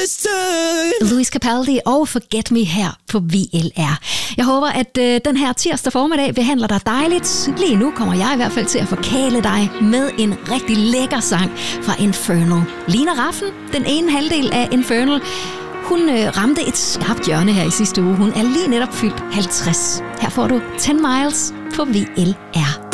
Louis Capaldi og Forget Me her på VLR. Jeg håber, at den her tirsdag formiddag behandler dig dejligt. Lige nu kommer jeg i hvert fald til at forkæle dig med en rigtig lækker sang fra Infernal. Lina Raffen, den ene halvdel af Infernal, hun ramte et skarpt hjørne her i sidste uge. Hun er lige netop fyldt 50. Her får du 10 Miles på VLR.